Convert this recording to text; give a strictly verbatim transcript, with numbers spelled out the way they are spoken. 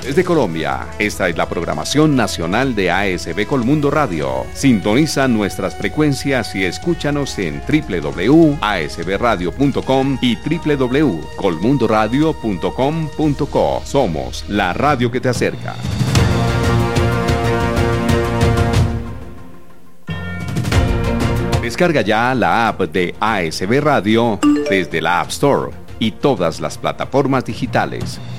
Desde Colombia, esta es la programación nacional de A S B Colmundo Radio. Sintoniza nuestras frecuencias y escúchanos en doble u doble u doble u punto a s b radio punto com y doble u doble u doble u punto colmundo radio punto com punto co. Somos la radio que te acerca. Descarga ya la app de A S B Radio desde la App Store y todas las plataformas digitales.